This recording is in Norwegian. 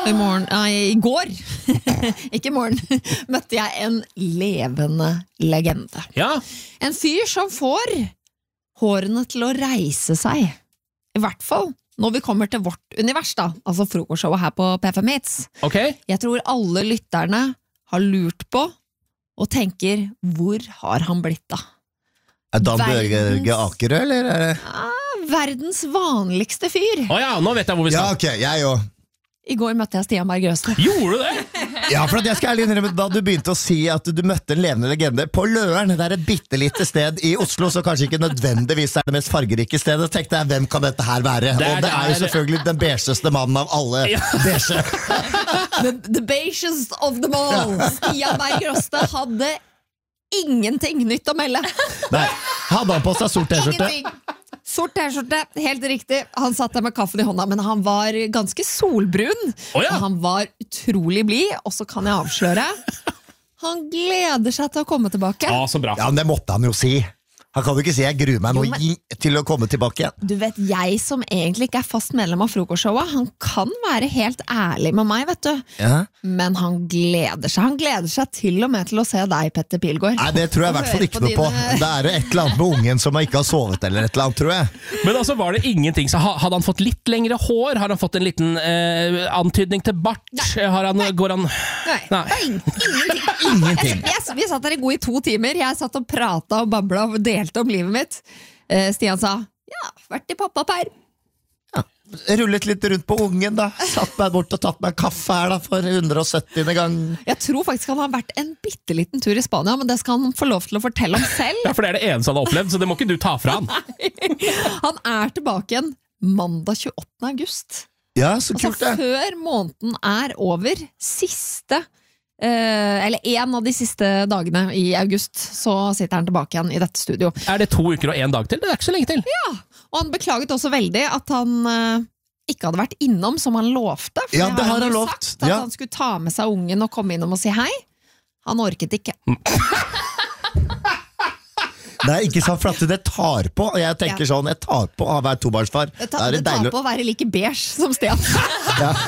I går, ikke i morgen, møtte jeg en levende legende. Ja. En fyr som får hårene til å reise seg. I hvert fall når vi kommer til vårt univers da, altså frokostshowet her på PFM Hits. Ok. Jeg tror alle lytterne har lurt på og tenker, hvor har han blitt da? Dan Børge Akerø, eller er det? Verdens vanligste fyr. Åja, nå vet jeg hvor vi Ja, skal. ok, jeg jo. I går møtte jeg Stian Berg Røste. Gjorde du det? Ja, for at jeg skal ærlig innrømme, da du begynte å si at du møtte en levende legende på Løren, det er et bittelite sted i Oslo, så kanskje ikke nødvendigvis er det mest fargerike stedet, tenkte jeg, hvem kan dette her være? Og det er jo selvfølgelig den beigeste mannen av alle beige. The beigest of them all. Stian Berg Røste hadde ingenting nytt å melde. Nei, hadde han på seg sort t-skjorte? Ingenting. Sort t-skjorte, helt riktig. Han satt der med kaffen i hånda, men han var ganske solbrun. Og han var utrolig blid, og så kan jeg avsløre, han gleder seg til å komme tilbake. Så bra. Ja, men det måtte han jo si. Han kan jo ikke si, jeg gruer meg nå til å komme tilbake igjen. Du vet, jeg som egentlig ikke er fast medlem av frokostshowet, han kan være helt ærlig med meg, vet du. Ja. Men han gleder seg. Han gleder seg til og med til å se deg, Petter Pilgaard. Nei, det tror jeg i hvert fall ikke noe på. Det er jo et eller annet med ungen som ikke har sovet eller et eller annet, tror jeg. Men altså, var det ingenting? Så hadde han fått litt lengre hår? Har han fått en liten antydning til bart? Går han... Nei. Ingenting. Vi satt der i gode 2 timer. Jeg satt og pratet og bablet og delte om livet mitt. Stian sa, vært i pappaperm. Rullet litt rundt på ungen da. Satt meg bort og tatt meg kaffe her da for 170. gang. Jeg tror faktisk han har vært en bitteliten tur i Spania, men det skal han få lov til å fortelle om selv. Ja, for det er det eneste han har opplevd, så det må ikke du ta fra han. Han er tilbake igjen mandag 28. august. Ja, så kult det. Altså før måneden er over, eller en av de siste dagene i august, så sitter han tilbake igjen i dette studio. Er det 2 uker og 1 dag til? Det er ikke så lenge til. Ja, og han beklaget også veldig at han ikke hadde vært innom som han lovte. For Ja, det har han jo lovt. sagt at han skulle ta med seg ungen og komme innom og si hei. Han orket ikke. Nei, ikke sant, for at det tar på. Og jeg tenker sånn, jeg tar på å være tobarnsfar. Det tar på å være like beige som Stian. Ja.